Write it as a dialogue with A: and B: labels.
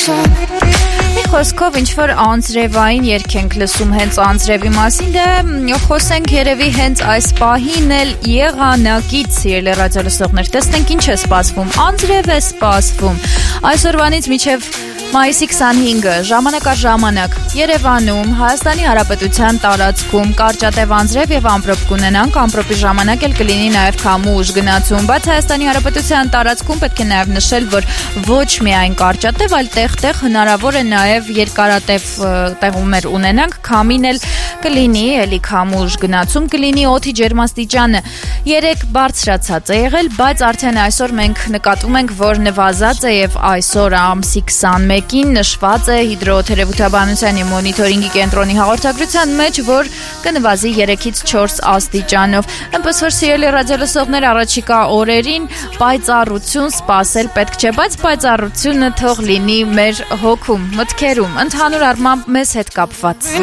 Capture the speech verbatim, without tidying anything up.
A: Խոսքով ինչ-որ անձրևային երգ ենք լսում հենց անձրևի մասին, դե խոսենք երևի հենց այս պահին էլ եղանակից, սիրելի ռադիոլսողներ, տեսնենք ինչ է սպասվում, անձրև է սպասվում, այսօրվանից մինչև մայիսի քսանհինգը, ժամանակ առ ժամանակ, Երևանում, Հայաստանի Հանրապետության տարածքում կարճատև անձրև եւ ամպրոպ կունենանք, ամպրոպի ժամանակ էլ կլինի նաեւ քամուշ գնացում, բայց Հայաստանի Հանրապետության տարածքում պետք է նաեւ նշել, որ ոչ միայն կարճատև, այլ տեղ-տեղ հնարավոր է նաեւ երկարատև տեղումներ ունենանք, քամին էլ կլինի, էլի քամուշ գնացում կլինի, օդի ջերմաստիճանը երեք բարձրացած է եղել, բայց արդեն այսօր մենք նկատում ենք, որ նվազած է եւ այսօր ամսի քսանմեկին նշված է հիդրոթերապևտաբանության եւ մոնիտորինգի կենտրոնի հաղորդագրության մեջ, որ կնվազի երեքից չորս աստիճանով։ Այնպես որ սիրելի ռադիոլսողներ, առաջիկա օրերին պայծառություն սպասել պետք չէ, բայց պայծառությունը թող լինի մեր հոգում, մտքերում, ընդհանուր առմամբ մեզ հետ կապված։